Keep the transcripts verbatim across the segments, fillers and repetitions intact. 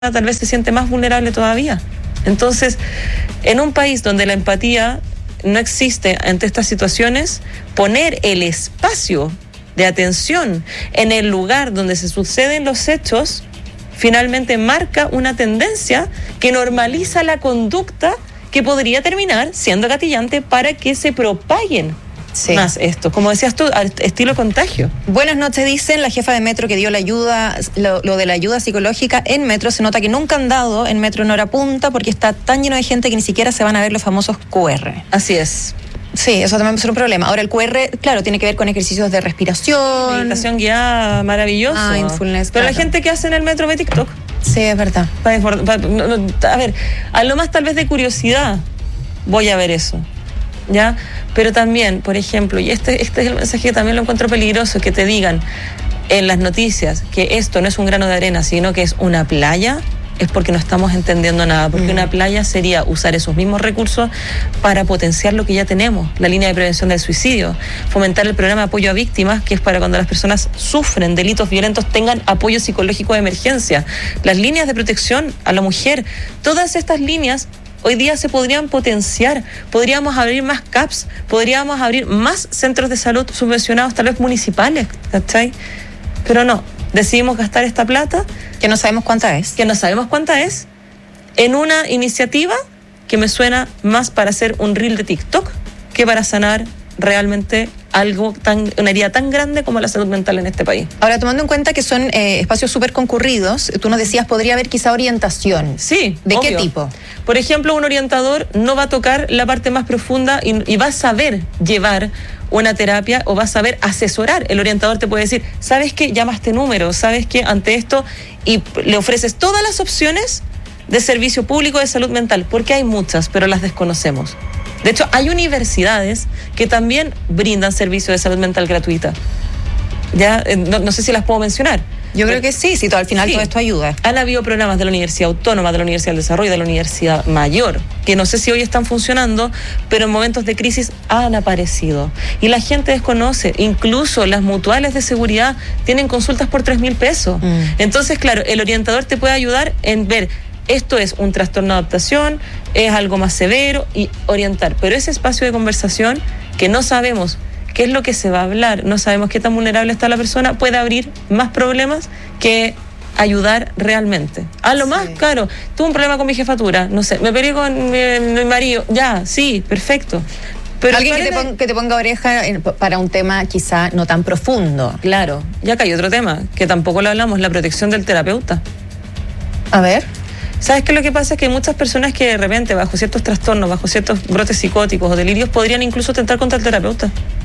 tal vez se siente más vulnerable todavía. Entonces, en un país donde la empatía no existe ante estas situaciones, poner el espacio de atención en el lugar donde se suceden los hechos, finalmente marca una tendencia que normaliza la conducta que podría terminar siendo gatillante para que se propaguen sí. más esto. Como decías tú, estilo contagio. Buenas noches, dicen la jefa de Metro que dio la ayuda, lo, lo de la ayuda psicológica en Metro. Se nota que nunca han dado en Metro en hora punta porque está tan lleno de gente que ni siquiera se van a ver los famosos Q R. Así es. Sí, eso también va a ser un problema. Ahora el Q R, claro, tiene que ver con ejercicios de respiración. Meditación guiada, maravilloso. Mindfulness, Pero claro. La gente que hace en el Metro ve TikTok. Sí, es verdad. A ver, a lo más tal vez de curiosidad voy a ver eso, ¿ya? Pero también, por ejemplo, y este, este es el mensaje que también lo encuentro peligroso, que te digan en las noticias que esto no es un grano de arena, sino que es una playa, es porque no estamos entendiendo nada, porque mm. una playa sería usar esos mismos recursos para potenciar lo que ya tenemos, la línea de prevención del suicidio, fomentar el programa de apoyo a víctimas, que es para cuando las personas sufren delitos violentos tengan apoyo psicológico de emergencia, las líneas de protección a la mujer, todas estas líneas hoy día se podrían potenciar, podríamos abrir más C A Ps, podríamos abrir más centros de salud subvencionados, tal vez municipales, ¿cachai? Pero no, decidimos gastar esta plata, que no sabemos cuánta es, que no sabemos cuánta es, en una iniciativa que me suena más para hacer un reel de TikTok que para sanar realmente algo tan, una herida tan grande como la salud mental en este país. Ahora, tomando en cuenta que son eh, espacios súper concurridos, tú nos decías, podría haber quizá orientación. Sí, ¿de obvio. qué tipo? Por ejemplo, un orientador no va a tocar la parte más profunda y, y va a saber llevar una terapia o va a saber asesorar. El orientador te puede decir, ¿sabes qué? Llama a este número, ¿sabes qué? Ante esto, y le ofreces todas las opciones de servicio público de salud mental, porque hay muchas, pero las desconocemos. De hecho, hay universidades que también brindan servicios de salud mental gratuita. Ya, no, no sé si las puedo mencionar. Yo creo que sí, sí, todo, al final sí. todo esto ayuda. Han habido programas de la Universidad Autónoma, de la Universidad del Desarrollo, de la Universidad Mayor, que no sé si hoy están funcionando, pero en momentos de crisis han aparecido. Y la gente desconoce, incluso las mutuales de seguridad tienen consultas por tres mil pesos. Mm. Entonces, claro, el orientador te puede ayudar en ver, esto es un trastorno de adaptación, es algo más severo, y orientar. Pero ese espacio de conversación que no sabemos qué es lo que se va a hablar, no sabemos qué tan vulnerable está la persona, puede abrir más problemas que ayudar realmente. A lo sí. más, claro, tuve un problema con mi jefatura, no sé, me peleé con mi, mi marido, ya, sí, perfecto. Pero alguien que te, ponga, que te ponga oreja en, para un tema quizá no tan profundo. Claro, ya que hay otro tema, que tampoco lo hablamos, la protección del terapeuta. A ver. ¿Sabes qué? Lo que pasa es que hay muchas personas que de repente, bajo ciertos trastornos, bajo ciertos brotes psicóticos o delirios, podrían incluso atentar contra el terapeuta.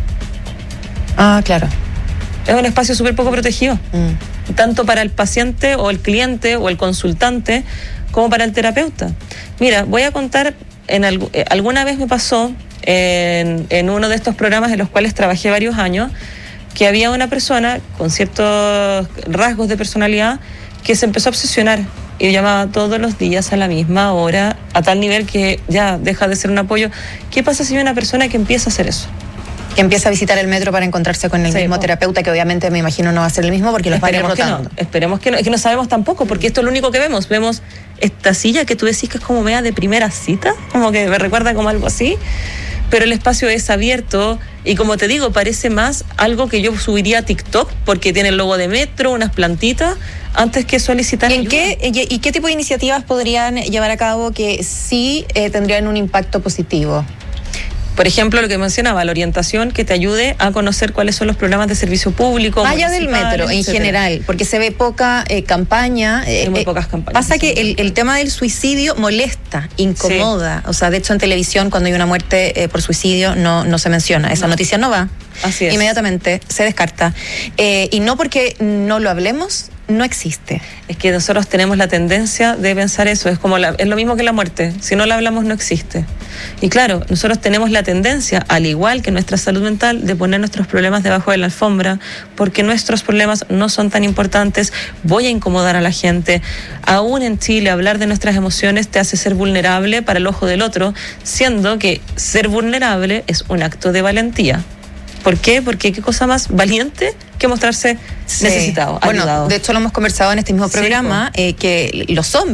Ah, claro. Es un espacio súper poco protegido, mm. tanto para el paciente o el cliente o el consultante como para el terapeuta. Mira, voy a contar, en alg- eh, alguna vez me pasó en, en uno de estos programas en los cuales trabajé varios años, que había una persona con ciertos rasgos de personalidad que se empezó a obsesionar y llamaba todos los días a la misma hora, a tal nivel que ya deja de ser un apoyo. ¿Qué pasa si hay una persona que empieza a hacer eso? Que empieza a visitar el metro para encontrarse con el sí, mismo pues. terapeuta, que obviamente me imagino no va a ser el mismo porque los va a ir rotando. Que no, esperemos que no, es que no sabemos tampoco, porque esto es lo único que vemos. Vemos esta silla que tú decís que es como media de primera cita, como que me recuerda como algo así, pero el espacio es abierto y, como te digo, parece más algo que yo subiría a TikTok porque tiene el logo de Metro, unas plantitas, antes que solicitar ¿Y en ayuda. qué, y, y qué tipo de iniciativas podrían llevar a cabo que sí eh, tendrían un impacto positivo? Por ejemplo, lo que mencionaba, la orientación que te ayude a conocer cuáles son los programas de servicio público. Más allá del metro, en etcétera. General, porque se ve poca eh, campaña. Hay eh, muy pocas campañas. Pasa que el, el tema del suicidio molesta, incomoda. Sí. O sea, de hecho, en televisión, cuando hay una muerte eh, por suicidio, no, no se menciona. Esa no. noticia no va. Así es. Inmediatamente se descarta. Eh, y no porque no lo hablemos, no existe. Es que nosotros tenemos la tendencia de pensar eso, es como la, es lo mismo que la muerte, si no la hablamos no existe. Y claro, nosotros tenemos la tendencia, al igual que nuestra salud mental, de poner nuestros problemas debajo de la alfombra, porque nuestros problemas no son tan importantes, voy a incomodar a la gente. Aún en Chile, hablar de nuestras emociones te hace ser vulnerable para el ojo del otro, siendo que ser vulnerable es un acto de valentía. ¿Por qué? Porque qué cosa más valiente que que mostrarse Sí. necesitados, Bueno, ayudados. de hecho lo hemos conversado en este mismo Sí, programa, eh, que los hombres